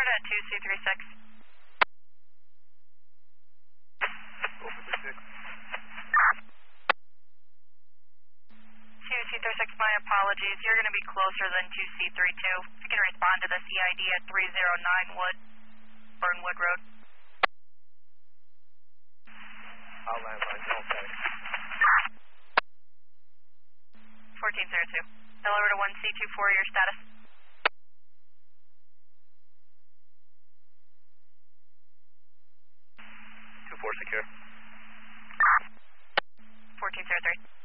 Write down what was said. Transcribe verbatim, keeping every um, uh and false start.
to two C three six. two C three six, my apologies. You're going to be closer than two C three two. You can respond to the C I D at three zero nine Wood, Burnwood Road. I'll land by no panic. fourteen zero two. L over to one C two four, your status. two four secure. fourteen zero three.